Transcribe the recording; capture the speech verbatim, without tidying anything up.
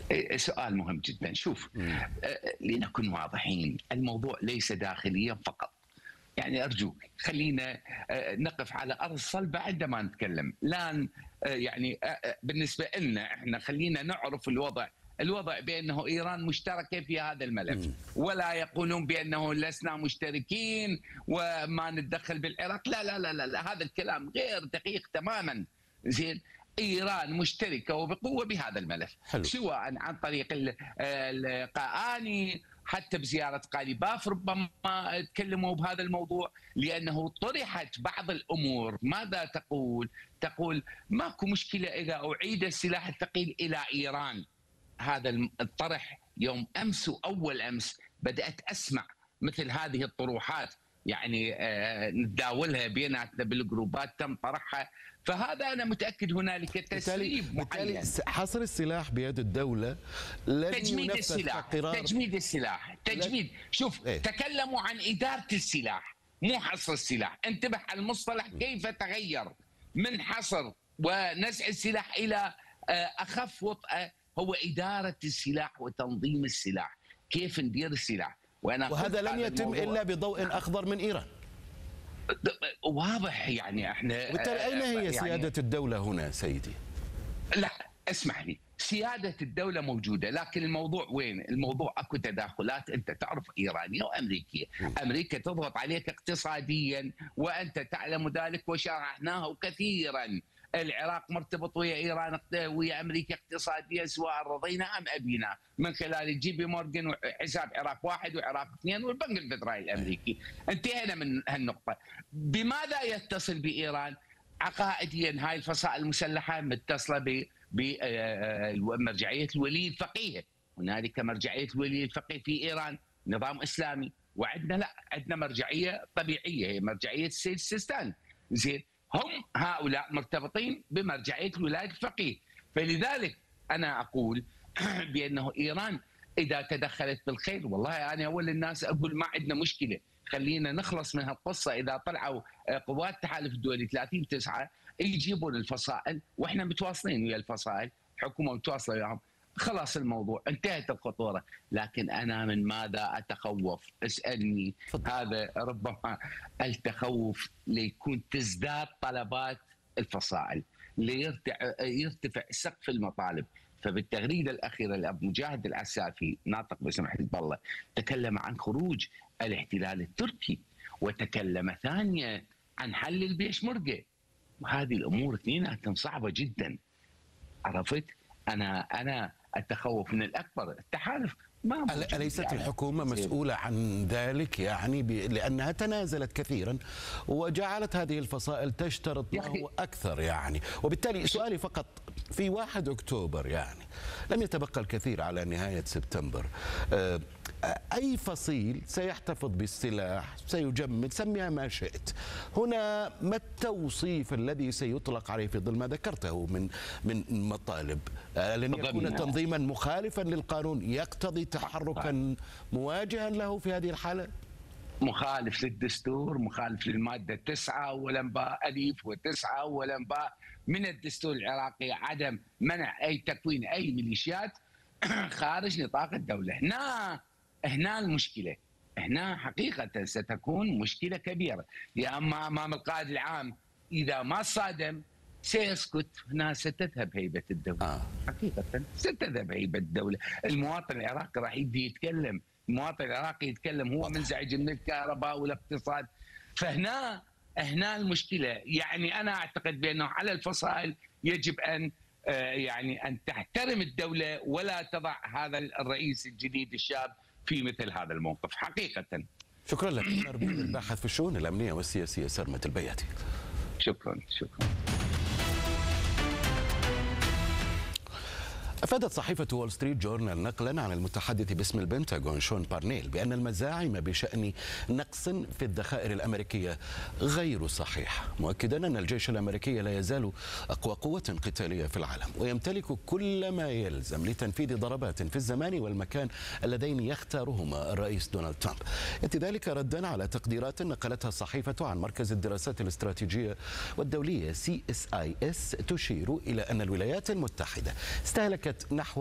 إيه، سؤال مهم جدا. شوف، مم. آه، لنكن واضحين، الموضوع ليس داخليا فقط. يعني أرجوك خلينا آه، نقف على أرض صلبة عندما نتكلم. لا ن- آه، يعني آه، آه، بالنسبة لنا إحنا خلينا نعرف الوضع. الوضع بأنه إيران مشتركة في هذا الملف، مم. ولا يقولون بأنه لسنا مشتركين وما نتدخل بالعراق. لا لا لا لا, لا. هذا الكلام غير دقيق تماما. زين، ايران مشتركه وبقوه بهذا الملف، حلو. سواء عن طريق ال- القاآني، حتى بزياره قاليباف ربما تكلموا بهذا الموضوع، لانه طرحت بعض الامور. ماذا تقول؟ تقول ماكو مشكله اذا اعيد السلاح الثقيل الى ايران. هذا الطرح يوم امس واول امس بدات اسمع مثل هذه الطروحات، يعني آه، نتداولها بيناتنا بالجروبات، تم طرحها. فهذا انا متاكد هنالك بالتالي تسريب بالتالي معين. حصر السلاح بيد الدولة لن تجميد ينفذ السلاح، كقرار. تجميد السلاح، تجميد. شوف، إيه؟ تكلموا عن اداره السلاح مو حصر السلاح. انتبه على المصطلح كيف تغير من حصر ونزع السلاح الى آه، اخف وطأة. هو اداره السلاح وتنظيم السلاح، كيف ندير السلاح. وانا وهذا قلت لن هذا يتم الموضوع إلا بضوء أخضر من إيران. واضح. يعني احنا بالتالي أين هي يعني سيادة الدولة هنا سيدي؟ لا، اسمح لي، سيادة الدولة موجودة، لكن الموضوع وين؟ الموضوع اكو تداخلات. انت تعرف ايرانية وامريكية، امريكا تضغط عليك اقتصاديا وانت تعلم ذلك وشرحناه كثيرا. العراق مرتبط ويا ايران ويا امريكا اقتصاديا، سواء رضينا ام ابينا، من خلال جيبي مورجان وحساب عراق واحد وعراق اثنين والبنك الفدرالي الامريكي. انتهينا من هالنقطة. بماذا يتصل بايران؟ عقائديا هاي الفصائل المسلحه متصله بمرجعيه الولي الفقيه. هنالك مرجعيه الولي الفقيه في ايران نظام اسلامي، وعندنا لا، عندنا مرجعيه طبيعيه هي مرجعيه السيد السيستاني. زين، هم هؤلاء مرتبطين بمرجعيه الولايه الفقيه. فلذلك انا اقول بانه ايران اذا تدخلت بالخير، والله انا اول الناس اقول ما عندنا مشكله، خلينا نخلص من هالقصه. اذا طلعوا قوات التحالف الدولي ثلاثين تسعة يجيبون الفصائل واحنا متواصلين ويا الفصائل، حكومه متواصله وياهم، خلاص الموضوع انتهت الخطوره. لكن انا من ماذا اتخوف؟ اسالني. هذا ربما التخوف ليكون تزداد طلبات الفصائل، ليرتفع سقف المطالب. فبالتغريده الاخيره لابو مجاهد العسافي ناطق باسم حزب الله تكلم عن خروج الاحتلال التركي، وتكلم ثانيا عن حل البيشمركه. وهذه الامور اثنيناتهم صعبه جدا. عرفت؟ انا انا التخوف من الاكبر التحالف ما موجود. أليست يعني الحكومة مسؤولة عن ذلك يعني ب... لأنها تنازلت كثيرا وجعلت هذه الفصائل تشترط له أكثر يعني. وبالتالي سؤالي فقط في واحد أكتوبر يعني لم يتبقى الكثير على نهاية سبتمبر، أي فصيل سيحتفظ بالسلاح سيجمد سميها ما شئت، هنا ما التوصيف الذي سيطلق عليه في ظل ما ذكرته من من مطالب؟ لن يكون تنظيما مخالفا للقانون يقتضي تحركا مواجها له في هذه الحالة؟ مخالف للدستور، مخالف للمادة تسعة أولا باء أليف وتسعة أولا باء من الدستور العراقي، عدم منع أي تكوين أي ميليشيات خارج نطاق الدولة. هنا هنا المشكلة، هنا حقيقة ستكون مشكلة كبيرة. يا أما أمام القائد العام إذا ما صادم سيسكت، هنا ستذهب هيبة الدولة. آه. حقيقة ستذهب هيبة الدولة. المواطن العراقي راح يبدي يتكلم، المواطن العراقي يتكلم، هو منزعج من الكهرباء والاقتصاد. فهنا هنا المشكلة. يعني أنا أعتقد بأنه على الفصائل يجب أن يعني أن تحترم الدولة ولا تضع هذا الرئيس الجديد الشاب في مثل هذا الموقف حقيقة. شكرا لك الباحث في الشؤون الأمنية والسياسية سرمت البياتي. شكرا شكرا. أفادت صحيفة وول ستريت جورنال نقلا عن المتحدث باسم البنتاغون شون بارنيل بأن المزاعم بشأن نقص في الذخائر الأمريكية غير صحيحة، مؤكدا أن الجيش الأمريكي لا يزال أقوى قوة قتالية في العالم ويمتلك كل ما يلزم لتنفيذ ضربات في الزمان والمكان اللذين يختارهما الرئيس دونالد ترامب. يأتي ذلك ردا على تقديرات نقلتها الصحيفة عن مركز الدراسات الاستراتيجية والدولية سي إس آي إس تشير إلى أن الولايات المتحدة استهلكت نحو